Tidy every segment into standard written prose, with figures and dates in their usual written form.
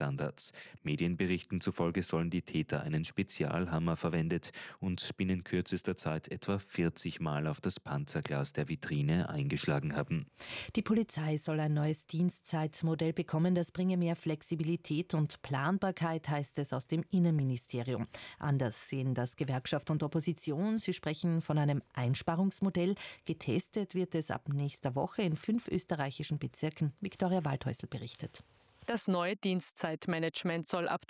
Standards. Medienberichten zufolge sollen die Täter einen Spezialhammer verwendet und binnen kürzester Zeit etwa 40 Mal auf das Panzerglas der Vitrine eingeschlagen haben. Die Polizei soll ein neues Dienstzeitmodell bekommen, das bringe mehr Flexibilität und Planbarkeit, heißt es aus dem Innenministerium. Anders sehen das Gewerkschaft und Opposition. Sie sprechen von einem Einsparungsmodell. Getestet wird es ab nächster Woche in 5 österreichischen Bezirken. Viktoria Waldhäusl berichtet. Das neue Dienstzeitmanagement soll ab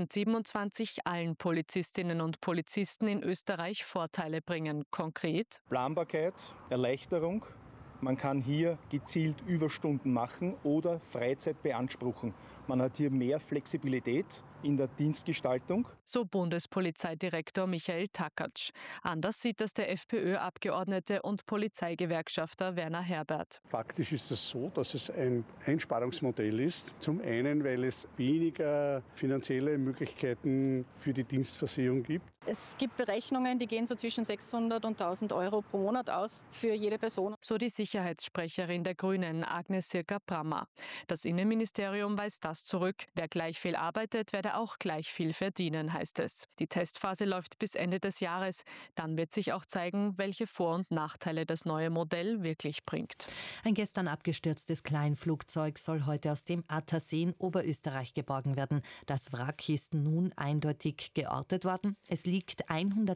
2027 allen Polizistinnen und Polizisten in Österreich Vorteile bringen. Konkret: Planbarkeit, Erleichterung. Man kann hier gezielt Überstunden machen oder Freizeit beanspruchen. Man hat hier mehr Flexibilität in der Dienstgestaltung. So Bundespolizeidirektor Michael Takatsch. Anders sieht das der FPÖ-Abgeordnete und Polizeigewerkschafter Werner Herbert. Faktisch ist es so, dass es ein Einsparungsmodell ist. Zum einen, weil es weniger finanzielle Möglichkeiten für die Dienstversehung gibt. Es gibt Berechnungen, die gehen so zwischen 600 und 1000 Euro pro Monat aus für jede Person. So die Sicherheitssprecherin der Grünen, Agnes Sirka-Brammer. Das Innenministerium weist das zurück. Wer gleich viel arbeitet, werde auch gleich viel verdienen, heißt es. Die Testphase läuft bis Ende des Jahres. Dann wird sich auch zeigen, welche Vor- und Nachteile das neue Modell wirklich bringt. Ein gestern abgestürztes Kleinflugzeug soll heute aus dem Attersee in Oberösterreich geborgen werden. Das Wrack ist nun eindeutig geortet worden. Es liegt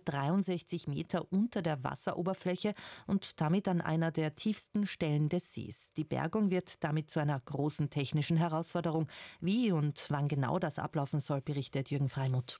163 Meter unter der Wasseroberfläche und damit an einer der tiefsten Stellen des Sees. Die Bergung wird damit zu einer großen technischen Herausforderung. Wie und wann genau das ablaufen soll, berichtet Jürgen Freimuth.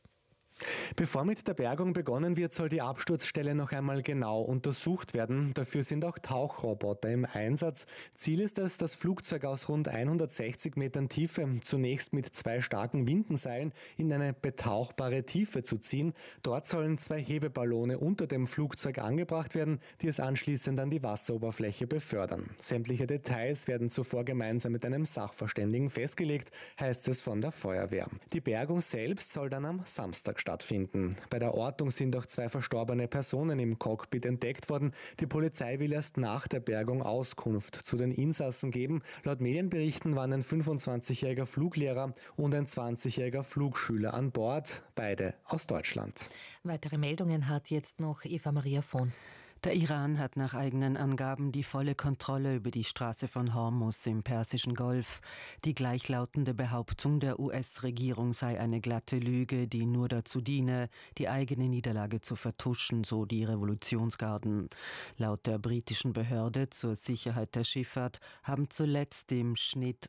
Bevor mit der Bergung begonnen wird, soll die Absturzstelle noch einmal genau untersucht werden. Dafür sind auch Tauchroboter im Einsatz. Ziel ist es, das Flugzeug aus rund 160 Metern Tiefe zunächst mit 2 starken Windenseilen in eine betauchbare Tiefe zu ziehen. Dort sollen 2 Hebeballone unter dem Flugzeug angebracht werden, die es anschließend an die Wasseroberfläche befördern. Sämtliche Details werden zuvor gemeinsam mit einem Sachverständigen festgelegt, heißt es von der Feuerwehr. Die Bergung selbst soll dann am Samstag stattfinden. Bei der Ortung sind auch 2 verstorbene Personen im Cockpit entdeckt worden. Die Polizei will erst nach der Bergung Auskunft zu den Insassen geben. Laut Medienberichten waren ein 25-jähriger Fluglehrer und ein 20-jähriger Flugschüler an Bord, beide aus Deutschland. Weitere Meldungen hat jetzt noch Eva Maria Vohn. Der Iran hat nach eigenen Angaben die volle Kontrolle über die Straße von Hormuz im Persischen Golf. Die gleichlautende Behauptung der US-Regierung sei eine glatte Lüge, die nur dazu diene, die eigene Niederlage zu vertuschen, so die Revolutionsgarden. Laut der britischen Behörde zur Sicherheit der Schifffahrt haben zuletzt im Schnitt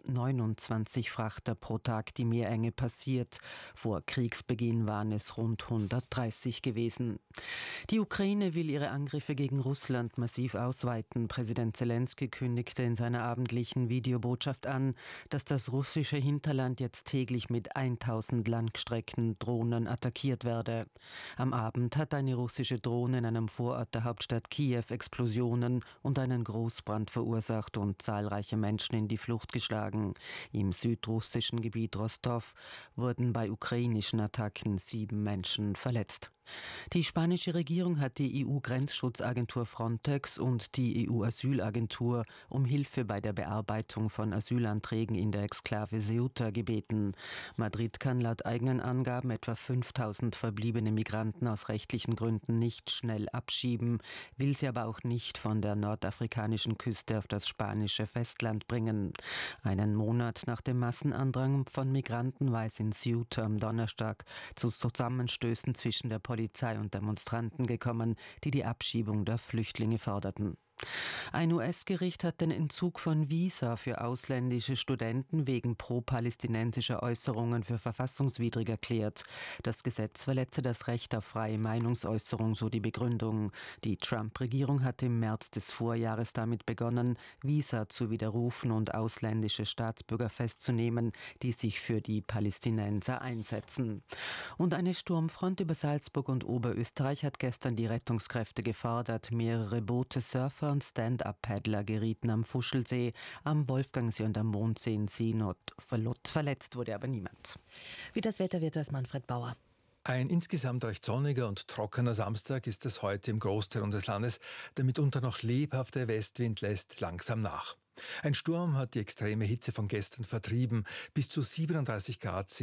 29 Frachter pro Tag die Meerenge passiert. Vor Kriegsbeginn waren es rund 130 gewesen. Die Ukraine will ihre Angriffe gegen Russland massiv ausweiten. Präsident Zelensky kündigte in seiner abendlichen Videobotschaft an, dass das russische Hinterland jetzt täglich mit 1000 Langstreckendrohnen attackiert werde. Am Abend hat eine russische Drohne in einem Vorort der Hauptstadt Kiew Explosionen und einen Großbrand verursacht und zahlreiche Menschen in die Flucht geschlagen. Im südrussischen Gebiet Rostov wurden bei ukrainischen Attacken 7 Menschen verletzt. Die spanische Regierung hat die EU-Grenzschutzagentur Frontex und die EU-Asylagentur um Hilfe bei der Bearbeitung von Asylanträgen in der Exklave Ceuta gebeten. Madrid kann laut eigenen Angaben etwa 5000 verbliebene Migranten aus rechtlichen Gründen nicht schnell abschieben, will sie aber auch nicht von der nordafrikanischen Küste auf das spanische Festland bringen. Einen Monat nach dem Massenandrang von Migranten war es in Ceuta am Donnerstag zu Zusammenstößen zwischen der Polizei und Demonstranten gekommen, die die Abschiebung der Flüchtlinge forderten. Ein US-Gericht hat den Entzug von Visa für ausländische Studenten wegen pro-palästinensischer Äußerungen für verfassungswidrig erklärt. Das Gesetz verletze das Recht auf freie Meinungsäußerung, so die Begründung. Die Trump-Regierung hatte im März des Vorjahres damit begonnen, Visa zu widerrufen und ausländische Staatsbürger festzunehmen, die sich für die Palästinenser einsetzen. Und eine Sturmfront über Salzburg und Oberösterreich hat gestern die Rettungskräfte gefordert. Mehrere Boote, Surfer und Stand-Up-Paddler gerieten am Fuschelsee, am Wolfgangsee und am Mondsee in Seenot. Verletzt wurde aber niemand. Wie das Wetter wird, weiß Manfred Bauer. Ein insgesamt recht sonniger und trockener Samstag ist es heute im Großteil unseres Landes. Der mitunter noch lebhafte Westwind lässt langsam nach. Ein Sturm hat die extreme Hitze von gestern vertrieben. Bis zu 37 Grad sind